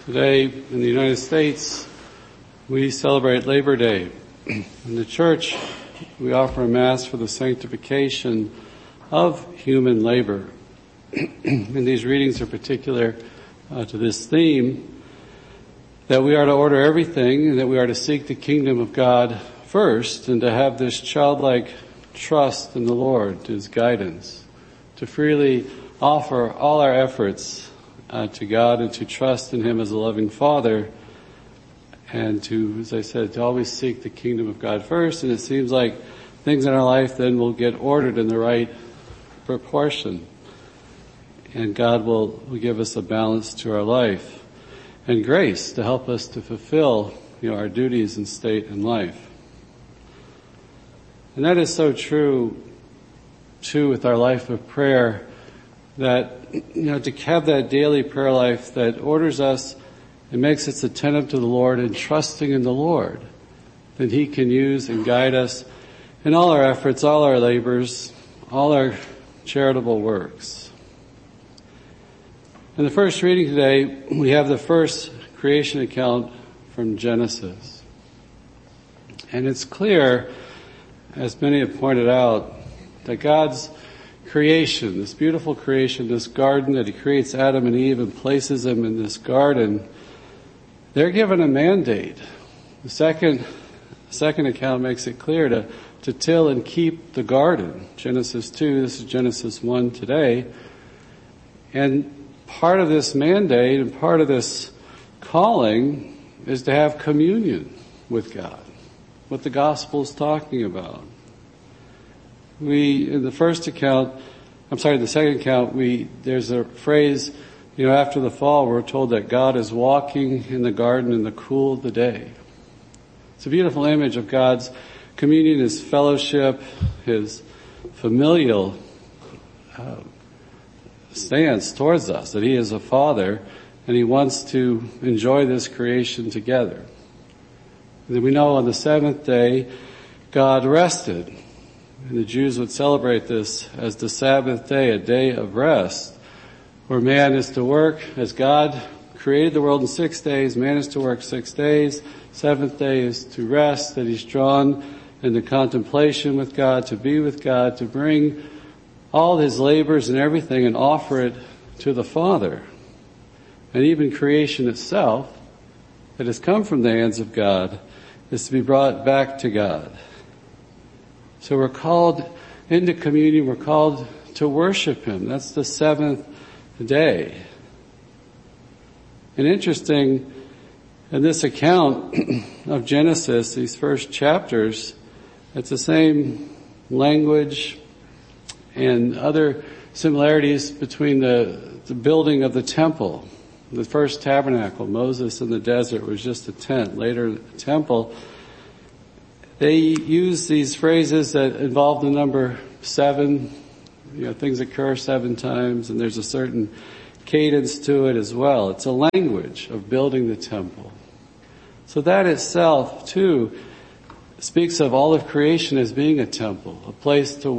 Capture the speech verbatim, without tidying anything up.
Today in the United States, we celebrate Labor Day. In the church, we offer a Mass for the sanctification of human labor. And these readings are particular uh, to this theme, that we are to order everything and that we are to seek the kingdom of God first and to have this childlike trust in the Lord, His guidance, to freely offer all our efforts uh, to God and to trust in Him as a loving Father, and to, as I said, to always seek the kingdom of God first. And it seems like things in our life then will get ordered in the right proportion, and God will, will give us a balance to our life and grace to help us to fulfill, you know, our duties and state in life. And that is so true, too, with our life of prayer, that, you know, to have that daily prayer life that orders us and makes us attentive to the Lord and trusting in the Lord, that He can use and guide us in all our efforts, all our labors, all our charitable works. In the first reading today, we have the first creation account from Genesis. And it's clear, as many have pointed out, that God's creation, this beautiful creation, this garden that He creates Adam and Eve and places them in this garden, they're given a mandate. The second, second account makes it clear to, to till and keep the garden. Genesis two, this is Genesis one today. And part of this mandate and part of this calling is to have communion with God, what the gospel is talking about. We, in the first account, I'm sorry, the second account, we, there's a phrase, you know, after the fall, we're told that God is walking in the garden in the cool of the day. It's a beautiful image of God's communion, His fellowship, His familial uh, stance towards us, that He is a Father and He wants to enjoy this creation together. And then we know on the seventh day, God rested. And the Jews would celebrate this as the Sabbath day, a day of rest, where man is to work as God created the world in six days. Man is to work six days. Seventh day is to rest, that he's drawn into contemplation with God, to be with God, to bring all his labors and everything and offer it to the Father. And even creation itself, that has come from the hands of God, is to be brought back to God. So we're called into communion, we're called to worship Him. That's the seventh day. And interesting, in this account of Genesis, these first chapters, it's the same language and other similarities between the, the building of the temple. The first tabernacle, Moses in the desert, was just a tent. Later, the temple. They use these phrases that involve the number seven. You know, things occur seven times, and there's a certain cadence to it as well. It's a language of building the temple. So that itself, too, speaks of all of creation as being a temple, a place to